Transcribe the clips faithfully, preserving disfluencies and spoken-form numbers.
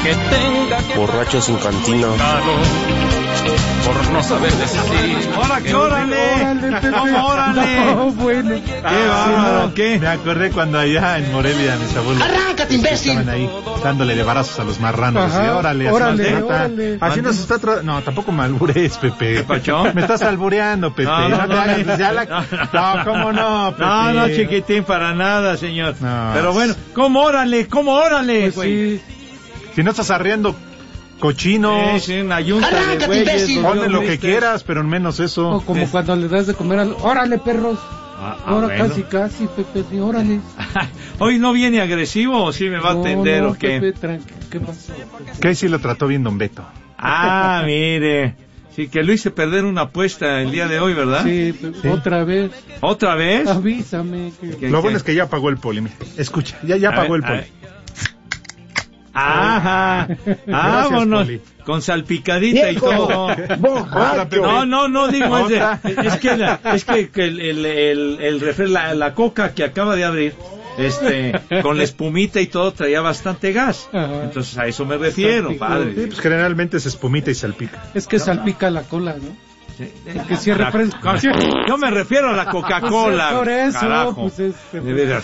que tenga que borrachos sin cantina, por no saber decir. ¡Ahora que órale! ¿Cómo órale? No, bueno. ¡Qué bárbaro! ¿Qué? Me acordé cuando allá en Morelia mis abuelos ¡Arráncate, imbécil! estaban ahí dándole de barazos a los marranos. Ajá. Así, órale, Órale, así, nos trata. órale. Así nos está tra- No, tampoco me albures, Pepe. ¿Qué pacho? Me estás albureando, Pepe. No, No, no, te no, hagas, no. ya la- no, cómo no, Pepe. No, no, chiquitín, para nada, señor. No. Pero bueno, ¿cómo órale? ¿Cómo órale, Pues güey? sí. Si no estás arreando cochinos, Sí, sí, una yunta de Arráncate, güeyes. imbécil. dos ponle lo que tristes. quieras, pero menos O eso. como Sí. cuando le das de comer al... ¡Órale, perros! Ah, ah, Ahora bueno. casi, casi, Pepe, sí, órale. Hoy no viene agresivo, ¿o sí me va a No, atender no, o qué? Pepe, tranqui- ¿qué pasó? Que sí lo trató bien Don Beto. Ah, mire. Sí, que lo hice perder una apuesta el día de hoy, ¿verdad? Sí, Pepe, otra vez. ¿Otra vez? Avísame. Que... ¿Qué- Lo qué? bueno es que ya pagó el poli. mira. Escucha, ya, ya A pagó ver, el a poli. ver. Ajá. Vámonos. Poli. Con salpicadita y todo. Borracho. No, no, no digo es, Otra. de- es que la, es que, que el el el, el refre- la, la coca que acaba de abrir, este, con la espumita y todo traía bastante gas. Ajá. Entonces a eso me refiero, Salpicó. padre. Sí, pues generalmente es espumita y salpica. Es que salpica la cola, ¿no? Sí. Que si es La- refresco. Yo me refiero a la Coca-Cola. Por eso, carajo. pues es... De veras.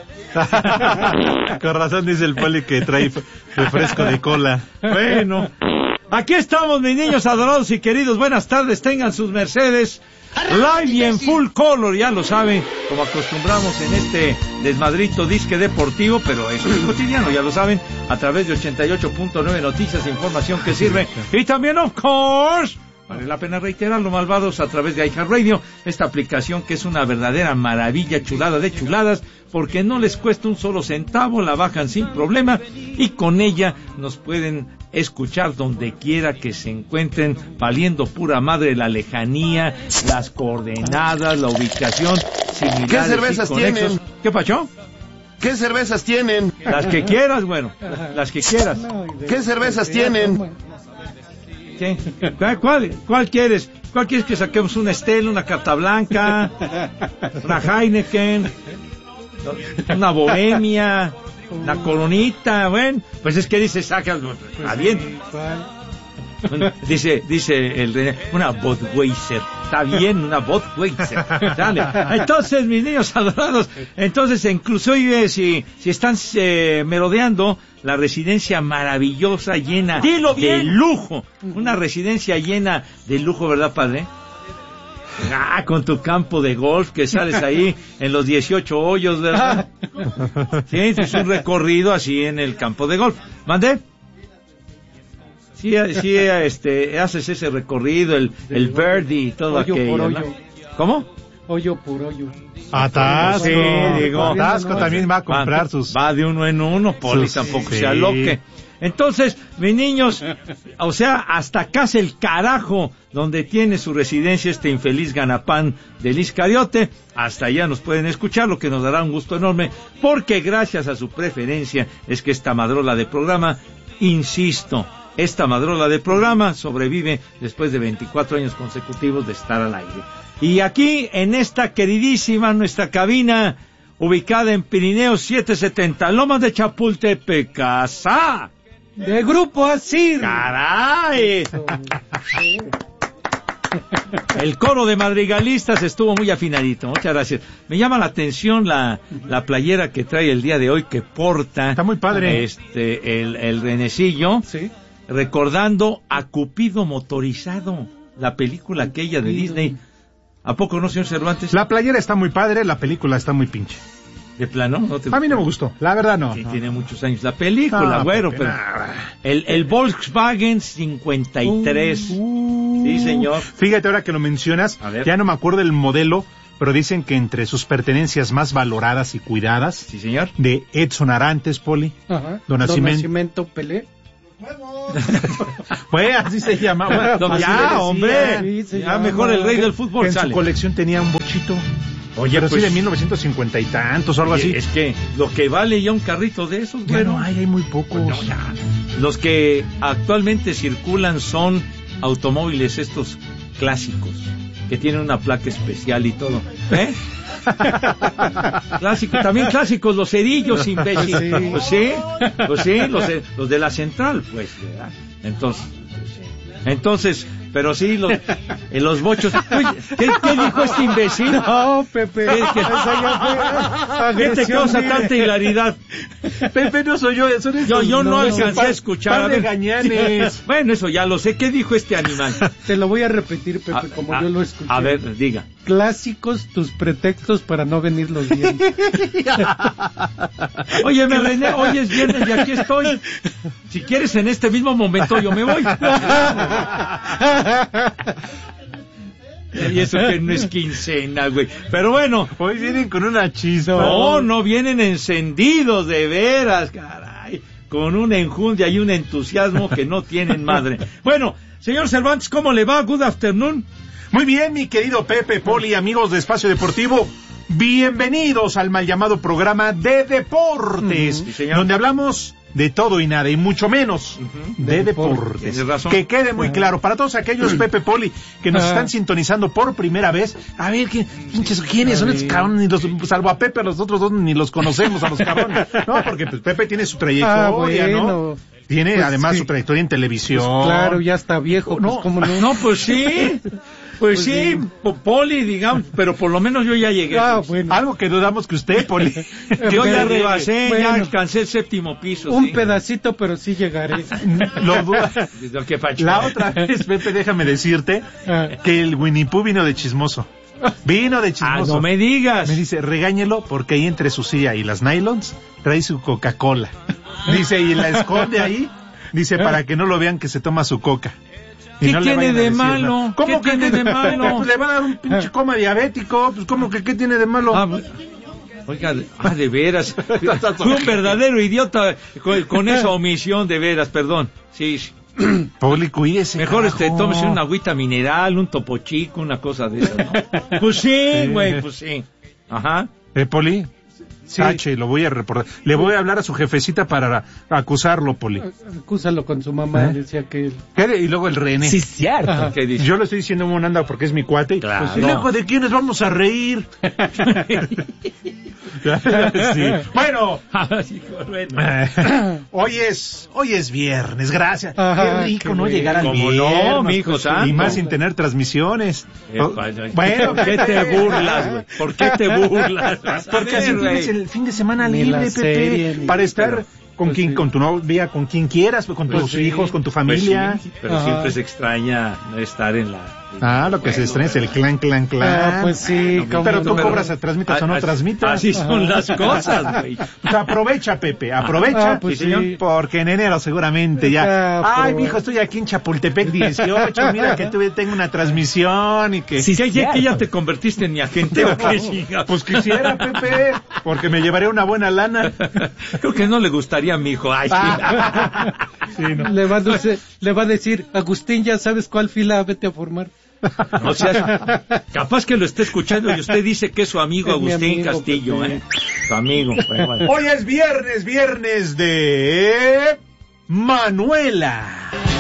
Con razón dice el poli que trae refresco de cola. Bueno, aquí estamos, mis niños adorados y queridos. Buenas tardes, tengan sus mercedes. Live y en full color, ya lo saben, como acostumbramos en este desmadrito disque deportivo, pero es cotidiano, ya lo saben, a través de ochenta y ocho punto nueve Noticias, información que sirve. Y también, of course, vale la pena reiterarlo, malvados, a través de iHeartRadio, esta aplicación que es una verdadera maravilla, chulada de chuladas, porque no les cuesta un solo centavo, la bajan sin problema y con ella nos pueden escuchar donde quiera que se encuentren, valiendo pura madre la lejanía, las coordenadas, la ubicación, similares. ¿Qué cervezas y conexos. tienen? ¿Qué pacho? ¿Qué cervezas tienen? Las que quieras, bueno, las que quieras. No, y de- ¿Qué cervezas tienen? ¿Qué? ¿Cuál, cuál, cuál quieres? ¿Cuál quieres que saquemos? ¿Una Estela, una Carta Blanca, una Heineken, una Bohemia, una Coronita? Bueno, pues es que dice, sacas, está bien. ¿Cuál? Dice, dice el René, una Budweiser. Está bien, una Budweiser. Dale. Entonces, mis niños adorados, entonces, inclusive si, si están eh, merodeando la residencia maravillosa, llena de lujo. Una residencia llena de lujo, ¿verdad, padre? Ah, con tu campo de golf que sales ahí en los dieciocho hoyos, ¿verdad? Sí, es un recorrido así en el campo de golf. ¿Mandé? Sí, sí, este, haces ese recorrido, el, el birdie y todo Hoyo aquello, por ¿no? hoyo. ¿Cómo? Hoyo por hoyo. Atasco. Sí, digo. Atasco también va a comprar va, sus... va de uno en uno, Poli, sus- tampoco sí. se aloque. Entonces, mis niños, o sea, hasta casa el carajo donde tiene su residencia este infeliz ganapán del Iscariote, hasta allá nos pueden escuchar, lo que nos dará un gusto enorme, porque gracias a su preferencia es que esta madrola de programa, insisto, esta madrola de programa sobrevive después de veinticuatro años consecutivos de estar al aire. Y aquí, en esta queridísima, nuestra cabina, ubicada en Pirineos setecientos setenta, Lomas de Chapultepec, ¡Casa! De Grupo Asir. ¡Caray! El coro de madrigalistas estuvo muy afinadito, muchas gracias. Me llama la atención la, la playera que trae el día de hoy, que porta... Está muy padre. Este, el, el renecillo, Sí. recordando a Cupido motorizado, la película aquella de Cupido. Disney. ¿A poco no, señor Cervantes? La playera está muy padre, la película está muy pinche. ¿De plano? ¿No te A mí no me gustó, la verdad no. Sí, no. tiene muchos años la película, No, güero, Pepe, pero... nada. El, el Volkswagen cincuenta y tres. Uh, Sí, señor. Fíjate ahora que lo mencionas, A ver. ya no me acuerdo el modelo, pero dicen que entre sus pertenencias más valoradas y cuidadas, Sí, señor. de Edson Arantes, Poli, Ajá. Don Nacimiento. Nacimiento Pelé. pues así se llamaba. No, Así ya, le decía. hombre. Sí, se Ya llama. mejor el rey del Que fútbol en su sale. colección tenía un bochito. Oye, pero pues, sí de mil novecientos cincuenta y tantos o algo oye, así. es que lo que vale ya un carrito de esos, Ya bueno. no hay, hay muy pocos. Pues no, ya. Los que actualmente circulan son automóviles estos clásicos, que tienen una placa especial y todo. ¿Eh? Clásico, también clásicos los cerillos, imbécil. Sí. Pues sí, pues sí, los de, los de la central, pues, ¿verdad? Entonces, entonces, pero sí, los, en los bochos. Oye, ¿qué, ¿qué dijo este imbécil? No, Pepe. ¿Qué, qué- Esa ya fue ¿Qué te agresión, causa mire. tanta hilaridad? Pepe, no soy yo, son estos. Yo, yo no, no, alcancé par- a escuchar. par A de ver. gañanes. Bueno, eso ya lo sé. ¿Qué dijo este animal? Te lo voy a repetir, Pepe, A- como a- yo lo escuché. A ver, diga. Clásicos tus pretextos para no venir los viernes. Oye, me René, hoy es viernes y aquí estoy. Si quieres en este mismo momento yo me voy. Y eso que no es quincena, güey. Pero bueno, Hoy vienen con una chispa. no, no vienen encendidos de veras, caray. Con una enjundia y un entusiasmo que no tienen madre. Bueno, señor Cervantes, ¿cómo le va? Good afternoon. Muy bien, mi querido Pepe, Poli, amigos de Espacio Deportivo. Bienvenidos al mal llamado programa de deportes, Sí, señor. donde hablamos de todo y nada, y mucho menos de, De deportes. deportes. Tienes razón. Que quede muy claro para todos aquellos, Pepe, Poli, que nos Ah. están sintonizando por primera vez. A ver, ¿qué, pinches, ¿quiénes son A estos ver. cabrones? Ni los, salvo a Pepe, a los otros dos ni los conocemos, a los cabrones. No, porque pues, Pepe tiene su trayectoria, Ah, bueno. ¿no? Tiene Pues, además sí. su trayectoria en televisión. Pues claro, ya está viejo, No, pues cómo no. No, pues sí. Pues, Pues sí, sí. po- Poli, digamos, pero por lo menos yo ya llegué. Ah, bueno. Algo que dudamos que usted, Poli. Yo ya Pero- rebasé, ya bueno. alcancé el séptimo piso. Un sí. pedacito, pero sí llegaré. Lo duda. Lo que pacho. La otra vez, Pepe, déjame decirte Ah. que el Winnie Pooh vino de chismoso. Vino de Ah, chismoso. no me digas. Me dice, regáñelo porque ahí entre su silla y las nylons trae su Coca-Cola. Dice, y la esconde ahí. Dice, para que no lo vean que se toma su coca. Y ¿Qué no le tiene vayan a de decir malo? nada. ¿Cómo ¿Qué que tiene de malo? Pues le va a dar un pinche coma diabético. Pues ¿cómo que qué tiene de malo? Ah, oiga, de- ah, de veras. Fui un verdadero idiota con, con esa omisión, de veras, perdón. Sí, sí. Poli, cuídese. Mejor este, carajo. tómese una agüita mineral, un topo chico, una cosa de esas, ¿no? Pues sí, güey, pues sí. Ajá. ¿Eh, Poli? Sí. Tache, lo voy a reportar. Le voy a hablar a su jefecita para acusarlo, Poli. Acúsalo con su mamá, ¿Eh? decía que... ¿Qué? Y luego el René. cierto. Ajá. ¿Qué dice? Yo le estoy diciendo un anda porque es mi cuate. y- Claro. ¿Y luego de quiénes vamos a reír? Sí. Bueno, Ay, bueno. eh, hoy es hoy es viernes, gracias. Ajá, qué rico qué no bueno. llegar al ¿Cómo viernes. no, mijo pues, santo? y más sin tener transmisiones. Epa, Bueno, ¿por qué te burlas, güey? ¿Por qué te burlas? Porque A así ver, tienes güey. el fin de semana Ni libre, la Pepe, serie, ni- para estar pero- con pues quien, sí. con tu novia, con quien quieras, con Pues tus sí. hijos, con tu Pues familia. sí, pero Ajá. siempre se extraña no estar en la... Ah, lo que se estrena es el clan, clan, clan. Ah, pues sí, Bueno, cómo Pero no. tú cobras a transmitas o no Así- transmitas. Así son las cosas, güey. Pues aprovecha, Pepe, aprovecha. Ah, pues Sí, señor. sí. Porque en enero seguramente ya. Ah, Ay, pero- mijo, estoy aquí en Chapultepec dieciocho. Mira que tuve, tengo una transmisión y que. ¿Qué, ya, que ya te convertiste en mi agente o qué, chinga? Pues quisiera, Pepe, porque me llevaré una buena lana. Creo que no le gustaría a mi hijo. Ay, sí. Sí, no. Le va, a decir, le va a decir, Agustín, ya sabes cuál fila vete a formar. O sea, capaz que lo esté escuchando y usted dice que es su amigo Es mi Agustín amigo, Castillo, Pepe. ¿eh? Su amigo. Bueno, bueno. Hoy es viernes, viernes de Manuela.